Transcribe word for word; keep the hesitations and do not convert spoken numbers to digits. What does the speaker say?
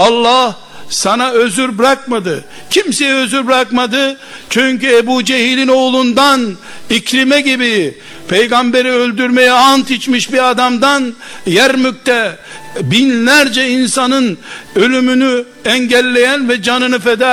Allah sana özür bırakmadı. Kimseye özür bırakmadı. Çünkü Ebu Cehil'in oğlundan İkrime gibi peygamberi öldürmeye ant içmiş bir adamdan Yermük'te binlerce insanın ölümünü engelleyen ve canını feda